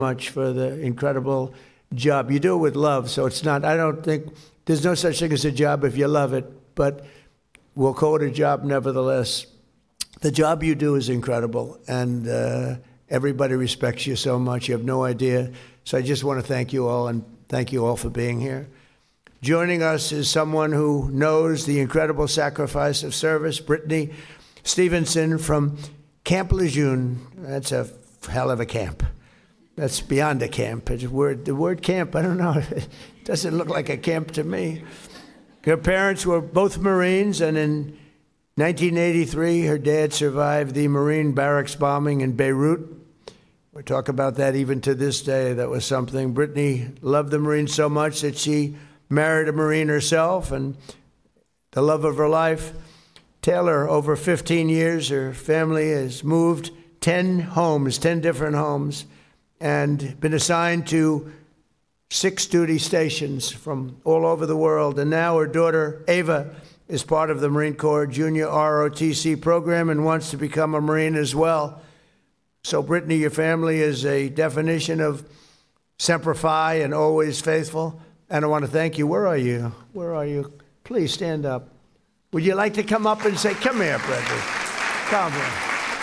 much for the incredible job. You do it with love, so it's not, I don't think, there's no such thing as a job if you love it, but we'll call it a job nevertheless. The job you do is incredible, and everybody respects you so much. You have no idea. So I just want to thank you all, and thank you all for being here. Joining us is someone who knows the incredible sacrifice of service, Brittany Stevenson from Camp Lejeune. That's a hell of a camp. That's beyond a camp. The word camp, I don't know. It doesn't look like a camp to me. Her parents were both Marines, and in 1983, her dad survived the Marine barracks bombing in Beirut. We talk about that even to this day. That was something. Brittany loved the Marines so much that she married a Marine herself, and the love of her life. Taylor, over 15 years, her family has moved 10 homes, 10 different homes, and been assigned to 6 duty stations from all over the world. And now her daughter, Ava, is part of the Marine Corps Junior ROTC program and wants to become a Marine as well. So, Brittany, your family is a definition of Semper Fi and always faithful. And I want to thank you. Where are you? Where are you? Please stand up. Would you like to come up and say, come here, Brittany. Come here.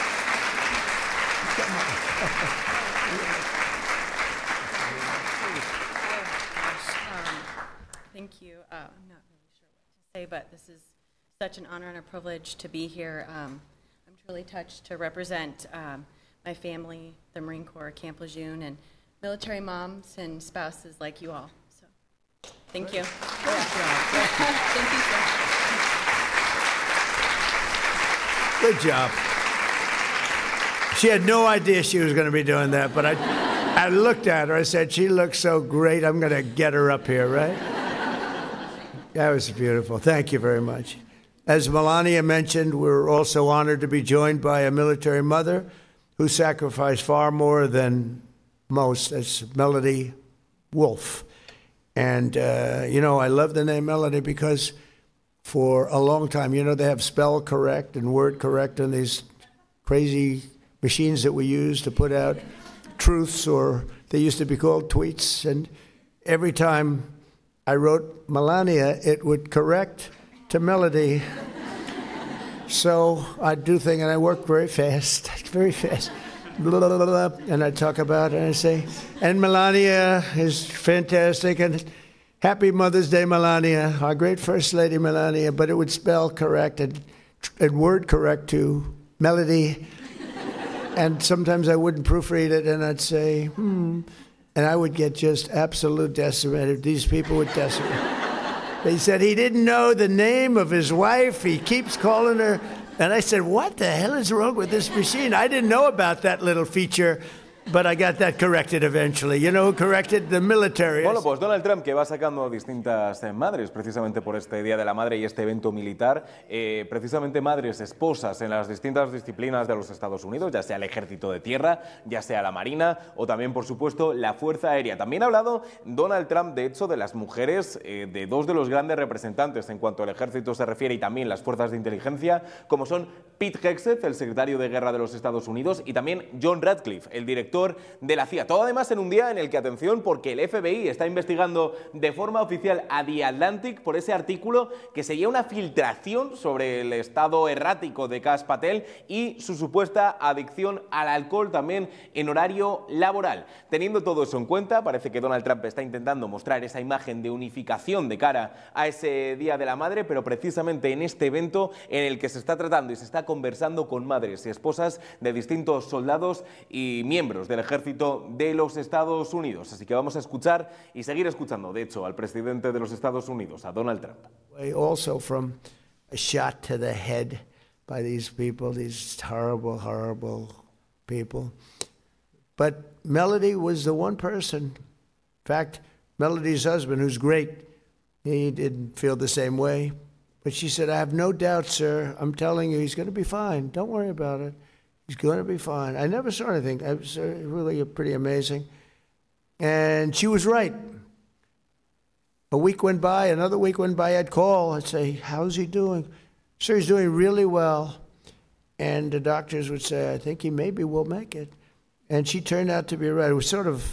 Come on. Thank you. I'm not really sure what to say, but this is such an honor and a privilege to be here. I'm truly touched to represent my family, the Marine Corps, Camp Lejeune, and military moms and spouses like you all. So, thank you. Thank you so much. Good job. She had no idea she was going to be doing that, but I looked at her. I said, she looks so great. I'm going to get her up here, right? That was beautiful. Thank you very much. As Melania mentioned, we're also honored to be joined by a military mother who sacrificed far more than most. That's Melody Wolf. And, I love the name Melody because for a long time, they have spell correct and word correct on these crazy machines that we use to put out truths, or they used to be called tweets. And every time I wrote Melania, it would correct to Melody. So I do things, and I work very fast, and I talk about it, and I say, and Melania is fantastic, and happy Mother's Day, Melania, our great First Lady, Melania, but it would spell correct and word correct to Melody, and sometimes I wouldn't proofread it, and I'd say, and I would get just absolute decimated. These people would decimate. They said he didn't know the name of his wife. He keeps calling her. And I said, what the hell is wrong with this machine? I didn't know about that little feature, but I got that corrected eventually. You know who corrected? The military. Bueno, pues Donald Trump, que va sacando distintas madres precisamente por este Día de la Madre y este evento militar, precisamente madres, esposas en las distintas disciplinas de los Estados Unidos, ya sea el ejército de tierra, ya sea la marina o también, por supuesto, la Fuerza Aérea. También ha hablado Donald Trump, de hecho, de las mujeres, de dos de los grandes representantes en cuanto al ejército se refiere y también las fuerzas de inteligencia, como son Pete Hegseth, el secretario de Guerra de los Estados Unidos, y también John Ratcliffe, el director de la CIA. Todo además en un día en el que, atención, porque el FBI está investigando de forma oficial a The Atlantic por ese artículo que seguía una filtración sobre el estado errático de Kash Patel y su supuesta adicción al alcohol también en horario laboral. Teniendo todo eso en cuenta, parece que Donald Trump está intentando mostrar esa imagen de unificación de cara a ese Día de la Madre, pero precisamente en este evento en el que se está tratando y se está conversando con madres y esposas de distintos soldados y miembros del ejército de los Estados Unidos. Así que vamos a escuchar y seguir escuchando, de hecho, al presidente de los Estados Unidos, a Donald Trump. Also from a shot to the head by these people, these horrible, horrible people. But Melody was the one person, in fact, Melody's husband, who's great, he didn't feel the same way. But she said, I have no doubt, sir, I'm telling you, he's going to be fine. Don't worry about it. He's going to be fine. I never saw anything. It was really pretty amazing. And she was right. A week went by, another week went by, I'd call, I'd say, how's he doing? Sir, he's doing really well. And the doctors would say, I think he maybe will make it. And she turned out to be right. It was sort of